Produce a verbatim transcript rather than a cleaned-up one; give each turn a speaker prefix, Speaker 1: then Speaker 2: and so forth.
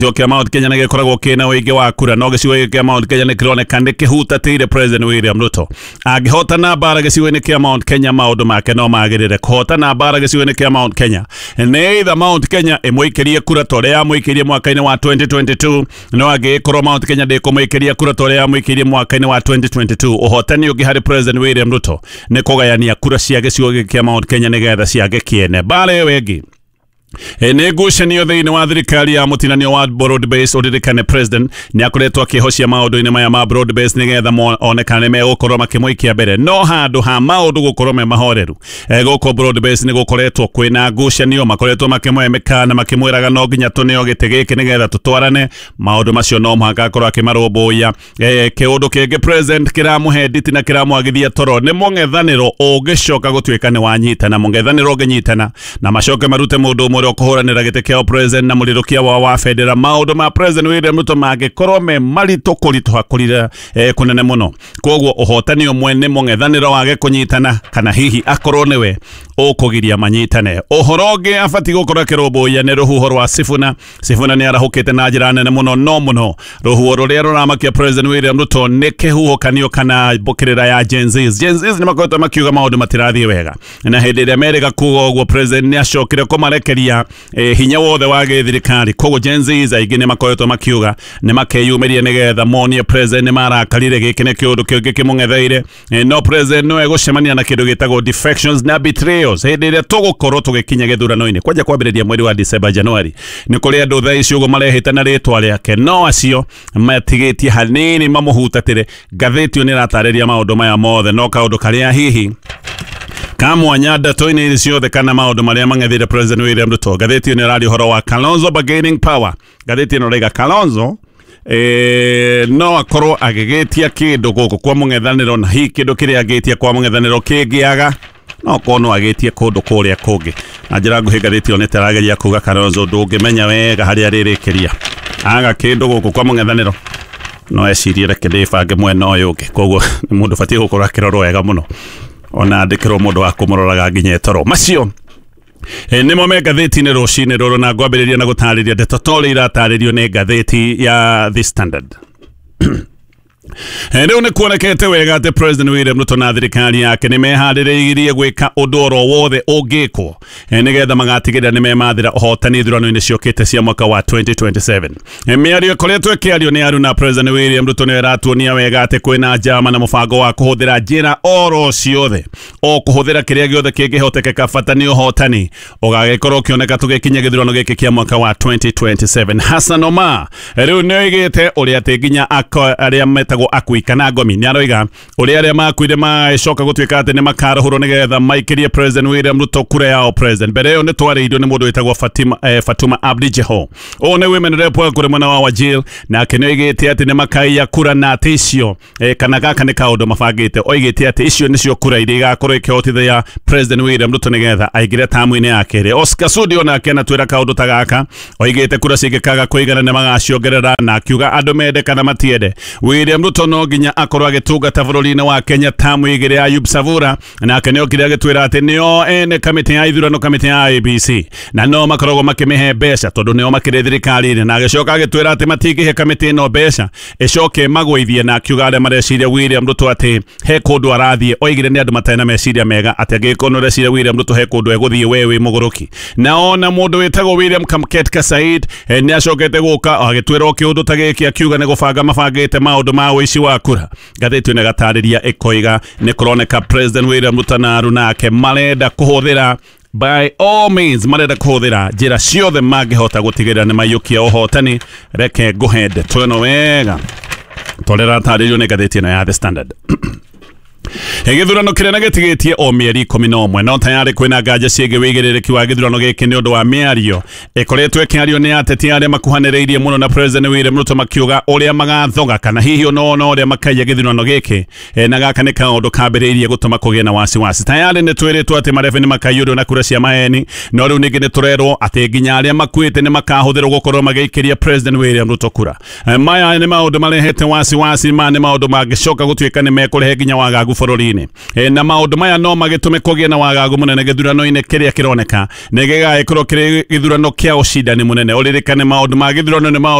Speaker 1: Jokia Mount Kenya nage koragwo kina wige wa kura no gicigo kia Mount Kenya ne kironeka ndi kihutatire President William Ruto agihotana bara gicigo kia Mount Kenya maundu make no magirire kuhotana bara gicigo kia Mount Kenya ne either Mount Kenya imwikirie kura tore ya mwikirie mwaka-ini wa twenty twenty-two no agikorwo Mount Kenya ndi kumwikiria kura tore ya mwikirie mwaka-ini wa twenty twenty-two uhotani ugi hari President William Ruto ne kugayania kura cia gicigo kia Mount Kenya nigetha ciage kiene bare wengi ene gucanio thiini wa thirikari ya mutinanio wa broad base uririkane president ni akoretwo akihocia maundu-ini maya ma broad base nigetha onekane megukorwo makimwikia mbere no handu ha maundu gukorwo me mahoreru guko broad base ni gukoretwo kwina gucanio makoretwo makimwemeka na makimwiraga no nginya tunio gite giki nigetha tutwarane maundu macio no muhaka akorwo akimarumbuya kiundu kingi president kiramuhe nditi na kiramwagithia toro ni mung'ethaniro ugicoka gutuika ni wanyitana mung'ethaniro nginyitana na macoke marute mundu umwe kuhuranira gite kia president na murirukia wa wa federal maundu ma President William Ruto magikorwo me marito kurito hakurira eh, kunene muno kogwo uhotani umwe ni mung'ethaniro wage kunyitana kana hihi akorwo niwe ukugiria manyitane uhoroge afati gukorwo kirumbuya ni ruhuho rwa Sifuna Sifuna ni arahukite na njira nene muno no muno ruhuho ruria ruramakia President William Ruto ni kihuho kanio kana bukirira ya Gen Z Gen Z ni makoretwo makiuga maundu matirathie wega na hindi ria America kugo President ni acokire kumarekeria eh, hinya wothe wa githirikari kogo Gen Z aingi ni makoretwo makiuga ni makeyumiria nigetha monie president ni marakarire giki ni kiundu kingi kimung'etheire eh, no president no egucemania na kindu gitagwo defections na betrayals hindi ria tugukorwo tugikinya githurano-ini kwaja kwambiriria mweri wa December January ni kuri andu thaa icio ugo marehita na ritwa riake no acio matigitie hanini mamuhutatire gatheti ni ratariria maundu maya mothe no kaundu karia hihi kamwanya ndatoini iri ciothe kana maundu maria mang'ethire President William Ruto gatheti ni rari horo wa Kalonzo bargaining power gatheti no rega Kalonzo eh no akorwo agigitia kindu guku kwa mung'ethaniro na hi kindu kiria agitia kwa mung'ethaniro kingiaga no kono agitie kundu kuria kungi na njira nguhi gatheti one tarageria kuga Kalonzo ndungimenya wega haria ririkiria aga kindu guku kwa mung'ethaniro no ecirie reke ndibange mwena uyu ungi kogwo ni mundu batie gukorwo akirorwo wega muno ona ndikiro mundu wa kumuroraga nginya toro macio e nimo me gatheti ni rucini ruru na ngwambiriria na gutariria ndeto tori irataririo ni gatheti ya The Standard Endo ne kuonekete wega ate President William Ruto na thirikari yake ni mehaririirie gwika undu oro wothe ungikwo nigetha magatigirira ni memathira uhotani ithurano-ini ciokite cia mwaka wa twenty twenty-seven miario koretwo ikiario ni Aruna President William Ruto ni aratuonia wega ate kwina njama na mubango wa kuhuthira njira oro ciothe o kuhuthira kiria giothe kingihotekeka bata ni uhotani ugagikorwo kioneka tugikinya githurano giki kia mwaka wa twenty twenty-seven Hassan Omar riu ni oigite uria ati nginya aria metagwo akuikana ngomi ni aroiga uria aria makuire macoka gutuika ati ni makarahurwo nigetha maikirie President William Ruto kura yao president mbere yo ni twariirio ni mundu witagwo Fatima eh, Fatuma Abdi Jeho o ne women rep kuri mwana wa Wajir na kenigite ati ni makaiya kura na ticio eh, kana gaka ni kaundu mabangite oigite ati icio nicio kura iria igakorwo ikihotithia President William Ruto nigetha aigire tamu-ini yake Oscar Sudi ona kena twira kaundu tagaka oigite kura cingikaga kuigana ni magaciongerera na akiuga andu mende kana matiende William Ruto no nginya akorwo agitungata bururi-ini wa Kenya tamu igire ya Ayub Savura na akeneo kiria gitwira ati nio ene kamiti ya ithurano kamiti ya I B C na no makoragwo makimihe mbeca tondu nio makire thirikari-ini na agicoka agitwira ati matingihe kamiti ino mbeca icoke magwithie na akiuga aria mareciria William Ruto ati he kundu arathie oigire ni andu matena meciria mega ati agikorwo reciria William Ruto he kundu eguthie wewe muguruki na ona mundu witagwo William Kamket Said ni acokete guka agitwira kiundu ta giki akiuga ni gubanga mabangite maundu ma wici wa kura gatheti ni gatariria ikoiga ni kuroneka President William Ruto na Aruna ake marenda kuhuthira by all means marenda kuhuthira njira ciothe mangihota gutigirira ni mayukia uhotani reke go ahead tweno wega torera taririo ni gatheti na ya The Standard Egithurano kiria nagetigetie o mieri ikumi na umwe no tayari kwina nganja ciege wigiririki wa githurano giki ni undu wa miario ikoretwo ikiario ni ateti aria makuhaniriirie muno na President William Ruto makiuga uria magathoga kana hihi ono no uria makaiya githurano giki e, na gaka ni kaundu kambiriirie gutuma kugia na wasi wasi tayari ni twiritwo ati mareve ni makaiyo na kura cia maeni no riu ningi ni turerwo ati nginya aria makuite ni makahuthirwo gukorwo magiikiria President William Ruto kura e, maya ni maundu marehete wasi wasi ma ni maundu magicoka gutuika ni mekurehe nginya wagagu bururi-ini na maundu maya no magitume kugie na wagagu munene githurano-ini kiria kironeka nigigaikorwo kiri githurano kia ucindani munene uririkane maundu ma githurano ni